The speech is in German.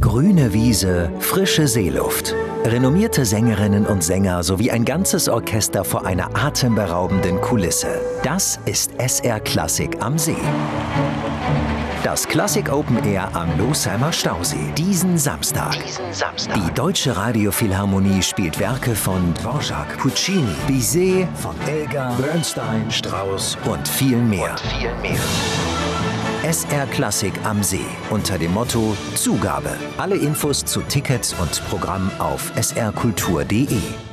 Grüne Wiese, frische Seeluft, renommierte Sängerinnen und Sänger sowie ein ganzes Orchester vor einer atemberaubenden Kulisse. Das ist SR Klassik am See. Das Klassik Open Air am Losheimer Stausee. Diesen Samstag. Die Deutsche Radiophilharmonie spielt Werke von Dvorak, Puccini, Bizet, von Elgar, Bernstein, Strauss und viel mehr. SR Klassik am See unter dem Motto Zugabe. Alle Infos zu Tickets und Programm auf srkultur.de.